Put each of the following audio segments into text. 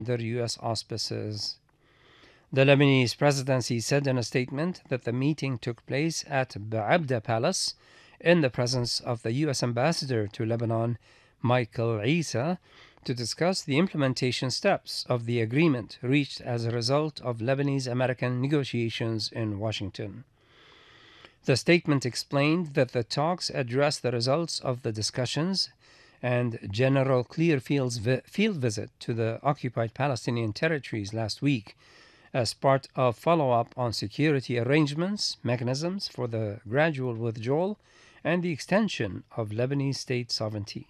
under U.S. auspices. The Lebanese presidency said in a statement that the meeting took place at Ba'abda Palace in the presence of the U.S. ambassador to Lebanon, Michael Isa, to discuss the implementation steps of the agreement reached as a result of Lebanese-American negotiations in Washington. The statement explained that the talks addressed the results of the discussions and General Clearfield's field visit to the occupied Palestinian territories last week as part of follow-up on security arrangements, mechanisms for the gradual withdrawal, and the extension of Lebanese state sovereignty.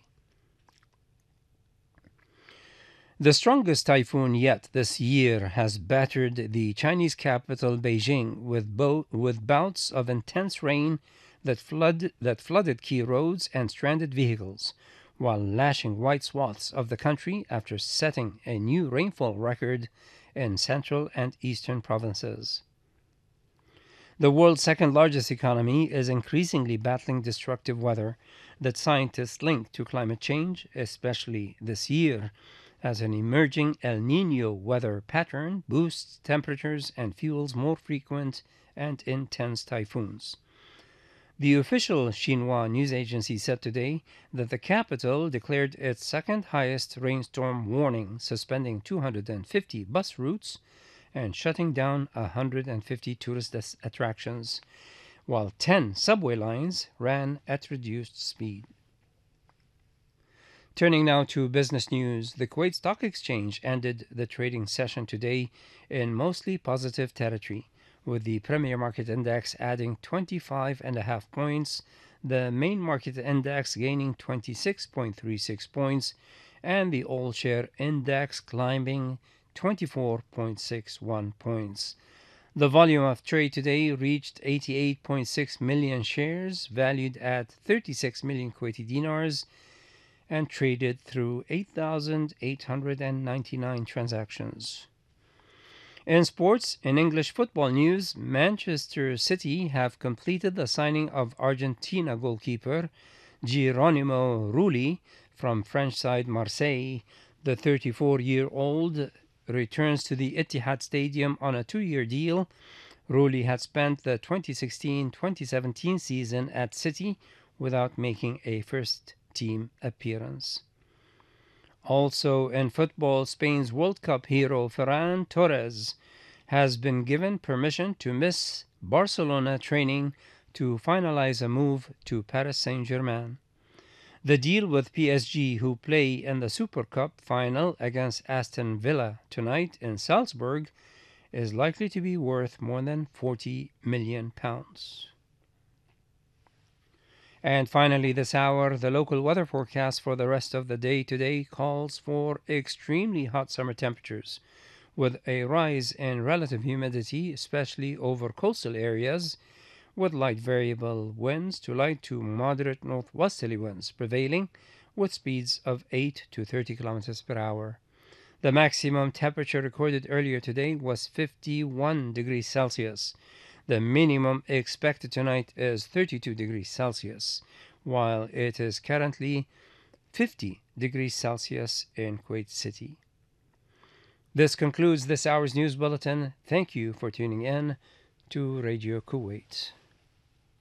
The strongest typhoon yet this year has battered the Chinese capital Beijing with bouts of intense rain that flooded key roads and stranded vehicles, while lashing wide swaths of the country after setting a new rainfall record in central and eastern provinces. The world's second largest economy is increasingly battling destructive weather that scientists link to climate change, especially this year, as an emerging El Nino weather pattern boosts temperatures and fuels more frequent and intense typhoons. The official Xinhua news agency said today that the capital declared its second highest rainstorm warning, suspending 250 bus routes and shutting down 150 tourist attractions, while 10 subway lines ran at reduced speed. Turning now to business news, the Kuwait Stock Exchange ended the trading session today in mostly positive territory, with the Premier Market Index adding 25.5 points, the Main Market Index gaining 26.36 points, and the All Share Index climbing 24.61 points. The volume of trade today reached 88.6 million shares, valued at 36 million Kuwaiti dinars, and traded through 8,899 transactions. In sports, in English football news, Manchester City have completed the signing of Argentina goalkeeper Geronimo Rulli from French side Marseille. The 34-year-old returns to the Etihad Stadium on a 2-year deal. Rulli had spent the 2016-2017 season at City without making a first-team appearance. Also in football, Spain's World Cup hero Ferran Torres has been given permission to miss Barcelona training to finalize a move to Paris Saint-Germain. The deal with PSG, who play in the Super Cup final against Aston Villa tonight in Salzburg, is likely to be worth more than £40 million. And finally, this hour, the local weather forecast for the rest of the day today calls for extremely hot summer temperatures, with a rise in relative humidity, especially over coastal areas, with light variable winds to light to moderate northwesterly winds prevailing, with speeds of 8 to 30 kilometers per hour. The maximum temperature recorded earlier today was 51 degrees Celsius. The minimum expected tonight is 32 degrees Celsius, while it is currently 50 degrees Celsius in Kuwait City. This concludes this hour's news bulletin. Thank you for tuning in to Radio Kuwait.